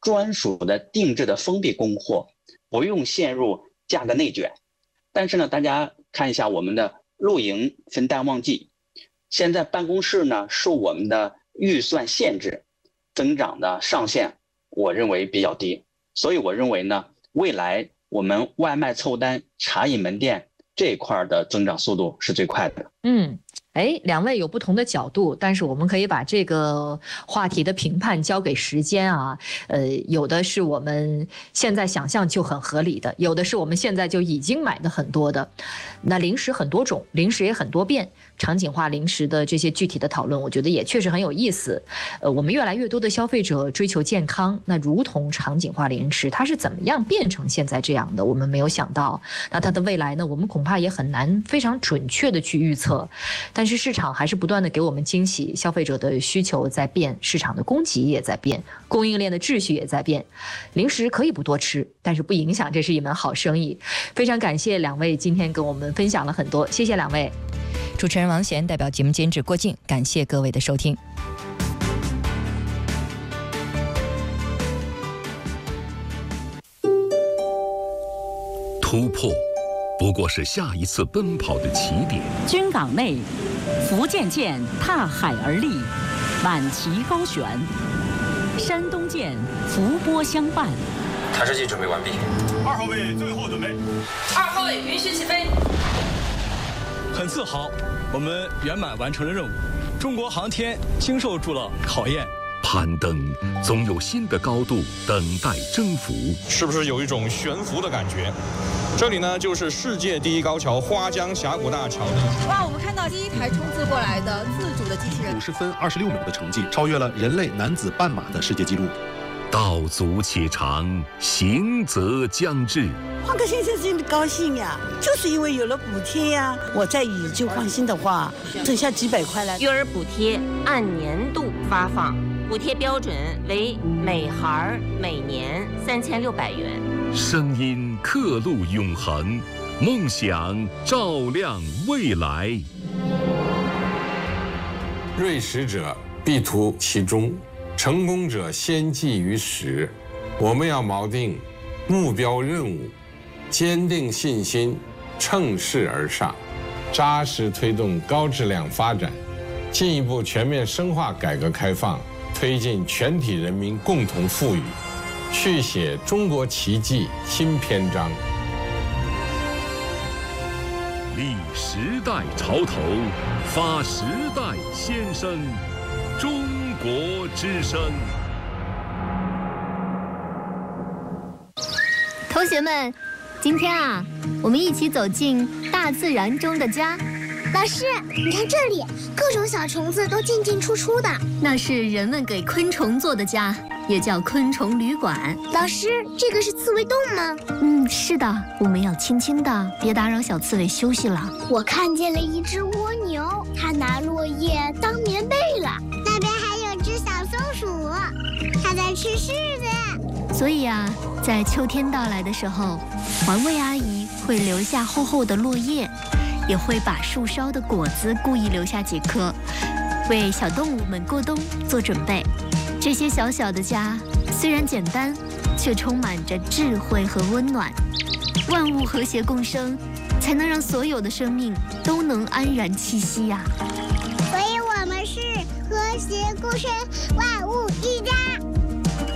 专属的定制的封闭供货，不用陷入价格内卷。但是呢，大家看一下我们的露营分淡旺季，现在办公室呢受我们的预算限制，增长的上限我认为比较低，所以我认为呢，未来我们外卖凑单、茶饮门店这一块的增长速度是最快的。 两位有不同的角度，但是我们可以把这个话题的评判交给时间啊。有的是我们现在想象就很合理的，有的是我们现在就已经买的很多的。那零食很多种，零食也很多变，场景化零食的这些具体的讨论，我觉得也确实很有意思。我们越来越多的消费者追求健康，那如同场景化零食，它是怎么样变成现在这样的？我们没有想到，那它的未来呢？我们恐怕也很难非常准确的去预测。但是市场还是不断的给我们惊喜，消费者的需求在变，市场的供给也在变，供应链的秩序也在变。零食可以不多吃，但是不影响这是一门好生意。非常感谢两位今天跟我们分享了很多，谢谢两位。主持人王贤代表节目监制郭靖，感谢各位的收听。 突破不过是下一次奔跑的起点。 军港内，福建舰踏海而立，满旗高悬；山东舰伏波相伴。 弹射器准备完毕。 2号位最后准备。 2号位允许起飞。 很自豪，我们圆满完成了任务。中国航天经受住了考验。 攀登总有新的高度等待征服， 是不是有一种悬浮的感觉？这里呢，就是世界第一高桥花江峡谷大桥。 哇，我们看到第一台冲刺过来的自主的机器人 ，50分26秒的成绩，超越了人类男子半马的世界纪录。 道阻且长，行则将至。 换个先生心里高兴呀，就是因为有了补贴呀。我再以旧换新的话，剩下几百块了。 育儿补贴按年度发放，补贴标准为每孩每年3600元。 声音刻录永恒，梦想照亮未来。 锐识者必图其中，成功者先记于始。我们要锚定目标任务，坚定信心，乘势而上，扎实推动高质量发展，进一步全面深化改革开放，推进全体人民共同富裕，续写中国奇迹新篇章。 立时代潮头，发时代先声，中国之声。 同学们，今天啊，我们一起走进大自然中的家。 老师，你看这里，各种小虫子都进进出出的。 那是人们给昆虫做的家，也叫昆虫旅馆。 老师，这个是刺猬洞吗？ 是的，我们要轻轻的，别打扰小刺猬休息了。 我看见了一只蜗牛，它拿落叶当棉被了。那边还有只小松鼠，它在吃柿子。 所以啊，在秋天到来的时候，环卫阿姨会留下厚厚的落叶，也会把树梢的果子故意留下几颗，为小动物们过冬做准备。这些小小的家虽然简单，却充满着智慧和温暖。万物和谐共生，才能让所有的生命都能安然栖息呀。 所以我们是和谐共生万